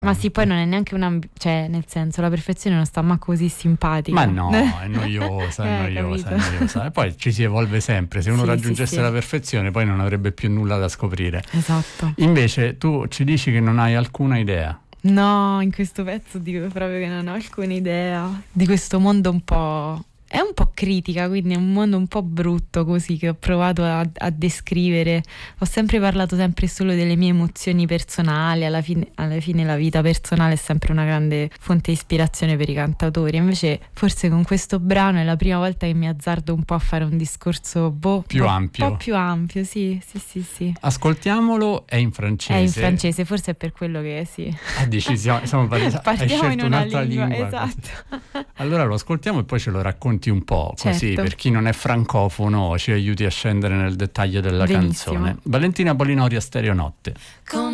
Ma sì, poi non è neanche cioè, nel senso, la perfezione non sta ma così simpatica. Ma no, è noiosa, è noiosa. E poi ci si evolve sempre. Se uno raggiungesse la perfezione, poi non avrebbe più nulla da scoprire. Esatto. Invece tu ci dici che non hai alcuna idea. No, in questo pezzo dico proprio che non ho alcuna idea di questo mondo un po'... È un po' critica, quindi è un mondo un po' brutto così che ho provato a descrivere. Ho sempre parlato sempre solo delle mie emozioni personali, alla fine la vita personale è sempre una grande fonte di ispirazione per i cantautori. Invece forse con questo brano è la prima volta che mi azzardo un po' a fare un discorso più ampio. Un po' più ampio, sì. Ascoltiamolo, è in francese. È in francese, forse è per quello che sì. Partiamo hai scelto un'altra lingua. Esatto. Allora lo ascoltiamo e poi ce lo racconti un po', così certo. Per chi non è francofono ci aiuti a scendere nel dettaglio della canzone. Valentina Polinori a Stereonotte.